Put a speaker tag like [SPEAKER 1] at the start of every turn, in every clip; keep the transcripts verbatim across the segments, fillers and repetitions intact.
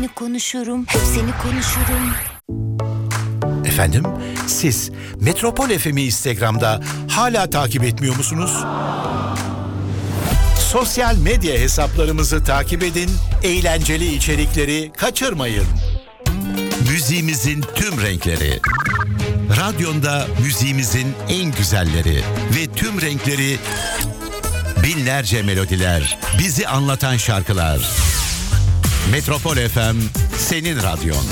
[SPEAKER 1] konuşurum, hep seni konuşurum.
[SPEAKER 2] Efendim, siz Metropol F M'i Instagram'da hala takip etmiyor musunuz? Sosyal medya hesaplarımızı takip edin, eğlenceli içerikleri kaçırmayın. Müziğimizin tüm renkleri. Radyonda müziğimizin en güzelleri ve tüm renkleri, binlerce melodiler, bizi anlatan şarkılar. Metropol F M, senin radyon.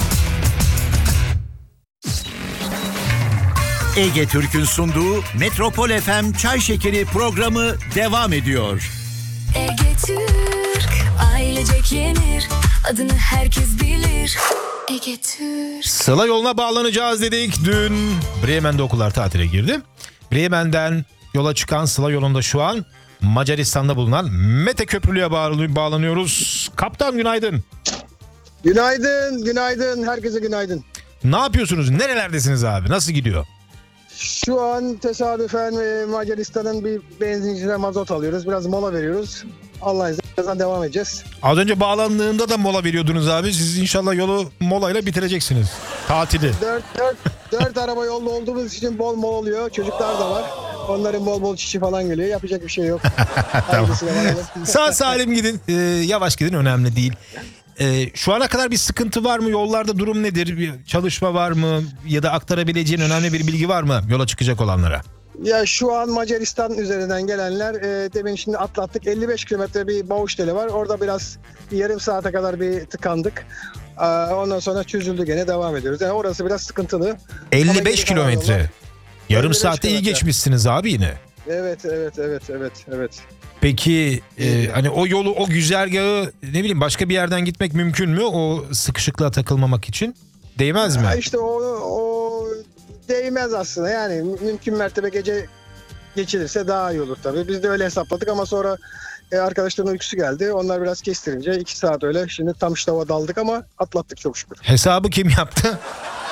[SPEAKER 2] Ege Türk'ün sunduğu Metropol F M Çay Şekeri programı devam ediyor.
[SPEAKER 1] Ege Türk, ailecek yenir, adını herkes bilir. Ege Türk.
[SPEAKER 3] Sıla yoluna bağlanacağız dedik. Dün Bremen'de okullar tatile girdi. Bremen'den yola çıkan Sıla yolunda şu an Macaristan'da bulunan Mete Köprülü'ye bağlanıyoruz. Kaptan günaydın.
[SPEAKER 4] Günaydın, günaydın. Herkese günaydın.
[SPEAKER 3] Ne yapıyorsunuz? Nerelerdesiniz abi? Nasıl gidiyor?
[SPEAKER 4] Şu an tesadüfen e, Macaristan'ın bir benzincine mazot alıyoruz. Biraz mola veriyoruz. Allah'ın izniyle devam edeceğiz.
[SPEAKER 3] Az önce bağlandığında da mola veriyordunuz abi. Siz inşallah yolu molayla bitireceksiniz. Tatili.
[SPEAKER 4] Dört, dört, dört araba yolda olduğumuz için bol mol oluyor. Çocuklar da var. Onların bol bol çişi falan geliyor. Yapacak bir şey yok.
[SPEAKER 3] Tamam. Sağ salim gidin. Ee, yavaş gidin, önemli değil. Ee, şu ana kadar bir sıkıntı var mı? Yollarda durum nedir? Bir çalışma var mı? Ya da aktarabileceğin önemli bir bilgi var mı yola çıkacak olanlara?
[SPEAKER 4] Ya şu an Macaristan üzerinden gelenler e, demin şimdi atlattık. elli beş kilometre bir Bağuşteli var. Orada biraz bir yarım saate kadar bir tıkandık. E, ondan sonra çözüldü, gene devam ediyoruz. Yani orası biraz sıkıntılı.
[SPEAKER 3] elli beş kilometre. Yarım saatte iyi
[SPEAKER 4] kilometre.
[SPEAKER 3] geçmişsiniz abi yine.
[SPEAKER 4] Evet, evet, evet, evet, evet.
[SPEAKER 3] Peki e, hani o yolu, o güzergahı ne bileyim başka bir yerden gitmek mümkün mü? O sıkışıklığa takılmamak için. Değmez mi?
[SPEAKER 4] Ya işte o, o değmez aslında. Yani mümkün mertebe gece geçilirse daha iyi olur tabii. Biz de öyle hesapladık ama sonra e, arkadaşların uykusu geldi. Onlar biraz kestirince iki saat öyle. Şimdi tam ştava daldık ama atlattık çok şükür.
[SPEAKER 3] Hesabı kim yaptı?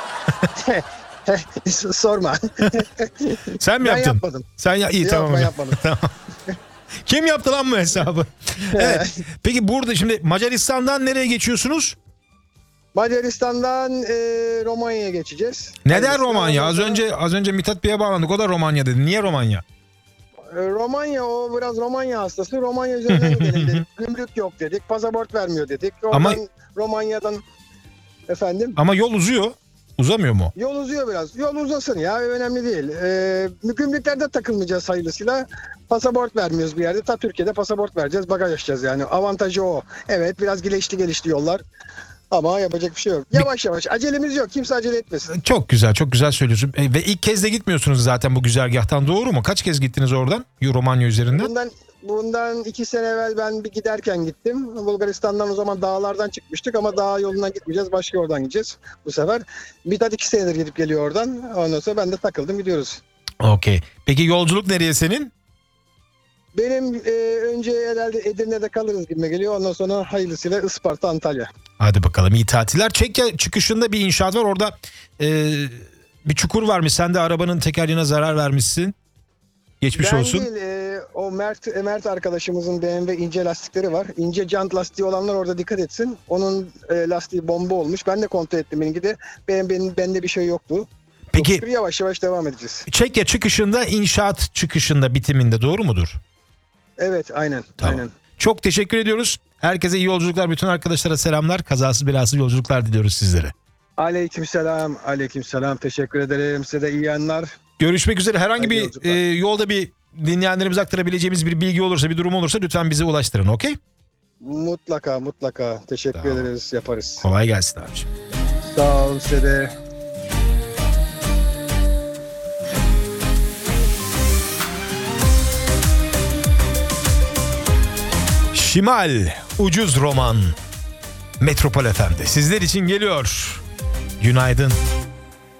[SPEAKER 4] Sorma.
[SPEAKER 3] Sen mi
[SPEAKER 4] Ben
[SPEAKER 3] yaptın?
[SPEAKER 4] yapmadım.
[SPEAKER 3] Sen ya iyi
[SPEAKER 4] Yok,
[SPEAKER 3] tamam.
[SPEAKER 4] ben yapmadım.
[SPEAKER 3] Tamam. Kim yaptı lan bu hesabı? Evet. Peki burada şimdi Macaristan'dan nereye geçiyorsunuz?
[SPEAKER 4] Macaristan'dan e, Romanya'ya geçeceğiz.
[SPEAKER 3] Neden
[SPEAKER 4] Hayırlısı.
[SPEAKER 3] Romanya? Az
[SPEAKER 4] Ondan
[SPEAKER 3] önce az önce Mithat Bey'e bağlandık. O da Romanya dedi. Niye Romanya?
[SPEAKER 4] sonra, e, Romanya o biraz Romanya hastası. Romanya üzerinden gidelim dedik. Gümrük yok dedik. Pasaport vermiyor dedik. Oradan
[SPEAKER 3] Ama-
[SPEAKER 4] Romanya'dan efendim.
[SPEAKER 3] Ama yol uzuyor. Uzamıyor mu?
[SPEAKER 4] Yol uzuyor biraz. Yol uzasın ya, önemli değil. Ee, gümrüklerde takılmayacağız hayırlısıyla. Pasaport vermiyoruz bir yerde. Ta Türkiye'de pasaport vereceğiz, bagaj açacağız yani. Avantajı o. Evet, biraz gelişti gelişti yollar. Ama yapacak bir şey yok. Yavaş yavaş. Acelemiz yok. Kimse acele etmesin.
[SPEAKER 3] Çok güzel, çok güzel söylüyorsun. E, ve ilk kez de gitmiyorsunuz zaten bu güzergahtan, doğru mu? Kaç kez gittiniz oradan? Romanya üzerinden?
[SPEAKER 4] Bundan bundan iki sene evvel ben bir giderken gittim. Bulgaristan'dan o zaman dağlardan çıkmıştık ama dağ yolundan gitmeyeceğiz. Başka yoldan gideceğiz bu sefer. Mithat iki senedir gidip geliyor oradan. Ondan sonra ben de takıldım, gidiyoruz.
[SPEAKER 3] Okey. Peki yolculuk nereye senin?
[SPEAKER 4] Benim e, önce herhalde Edirne'de kalırız gibime geliyor. Ondan sonra hayırlısıyla Isparta, Antalya.
[SPEAKER 3] Hadi bakalım, iyi tatiller. Çekya çıkışında bir inşaat var. Orada e, bir çukur varmış. Sen de arabanın tekerleğine zarar vermişsin. Geçmiş
[SPEAKER 4] ben
[SPEAKER 3] olsun.
[SPEAKER 4] değil, e, o Mert Mert arkadaşımızın B M W ince lastikleri var. İnce jant lastiği olanlar orada dikkat etsin. Onun e, lastiği bomba olmuş. Ben de kontrol ettim benimki de. B M W'nin bende bir şey yoktu.
[SPEAKER 3] Peki
[SPEAKER 4] Çok şükür yavaş yavaş devam edeceğiz.
[SPEAKER 3] Çekya çıkışında, inşaat çıkışında, bitiminde, doğru mudur?
[SPEAKER 4] Evet, aynen.
[SPEAKER 3] Tamam.
[SPEAKER 4] Aynen.
[SPEAKER 3] Çok teşekkür ediyoruz. Herkese iyi yolculuklar. Bütün arkadaşlara selamlar. Kazasız belasız yolculuklar diliyoruz sizlere.
[SPEAKER 4] Aleykümselam. Aleykümselam. Teşekkür ederim. Size de iyi yanlar.
[SPEAKER 3] Görüşmek üzere. Herhangi
[SPEAKER 4] Haydi
[SPEAKER 3] bir
[SPEAKER 4] yolculuklar.
[SPEAKER 3] e, yolda bir dinleyenlerimize aktarabileceğimiz bir bilgi olursa, bir durum olursa lütfen bize ulaştırın. Okey?
[SPEAKER 4] Mutlaka mutlaka. Teşekkür
[SPEAKER 3] Tamam.
[SPEAKER 4] ederiz. Yaparız.
[SPEAKER 3] Kolay gelsin abiciğim.
[SPEAKER 4] Sağ olun size de.
[SPEAKER 3] Şimal ucuz roman Metropol F M'de sizler için geliyor. Günaydın.